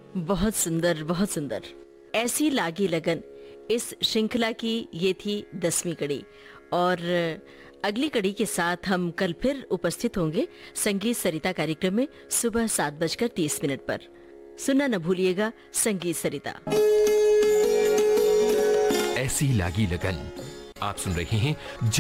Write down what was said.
बहुत सुंदर, बहुत सुंदर। ऐसी लागी लगन, इस श्रृंखला की ये थी 10वीं कड़ी और अगली कड़ी के साथ हम कल फिर उपस्थित होंगे संगीत सरिता कार्यक्रम में सुबह 7:30 पर। सुनना न भूलिएगा संगीत सरिता। ऐसी लागी लगन आप सुन रहे हैं